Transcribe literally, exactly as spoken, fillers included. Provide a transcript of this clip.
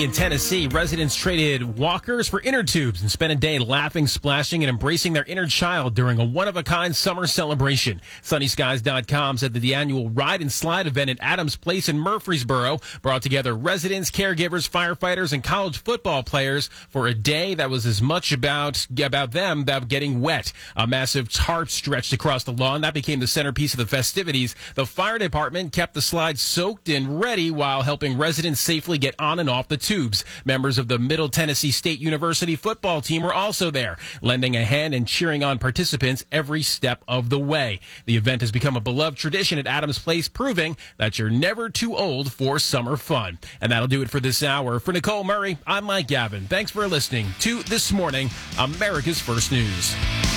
In Tennessee, residents traded walkers for inner tubes and spent a day laughing, splashing, and embracing their inner child during a one-of-a-kind summer celebration. Sunny Skies dot com said that the annual Ride and Slide event at Adams Place in Murfreesboro brought together residents, caregivers, firefighters, and college football players for a day that was as much about, about them about getting wet. A massive tarp stretched across the lawn. That became the centerpiece of the festivities. The fire department kept the slide soaked and ready while helping residents safely get on and off the tubes. Members of the Middle Tennessee State University football team were also there, lending a hand and cheering on participants every step of the way. The event has become a beloved tradition at Adams Place, proving that you're never too old for summer fun. And that'll do it for this hour. For Nicole Murray, I'm Mike Gavin. Thanks for listening to This Morning, America's First News.